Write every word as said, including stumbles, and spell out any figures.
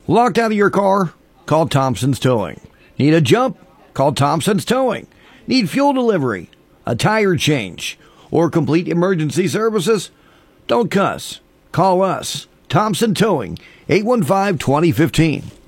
Locked out of your car? Call Thompson's Towing. Need a jump? Call Thompson's Towing. Need fuel delivery, a tire change, or complete emergency services? Don't cuss. Call us. Thompson Towing, eight one five, two oh one five.